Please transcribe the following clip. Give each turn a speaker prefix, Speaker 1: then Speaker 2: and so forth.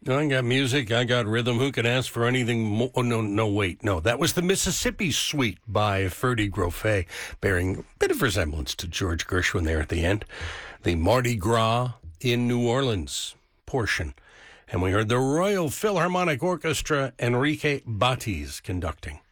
Speaker 1: I got music, I got rhythm. Who could ask for anything more? Oh, no, wait. No, that was the Mississippi Suite by Ferdy Grofé, bearing a bit of resemblance to George Gershwin there at the end. The Mardi Gras in New Orleans portion. And we heard the Royal Philharmonic Orchestra, Enrique Batiz conducting.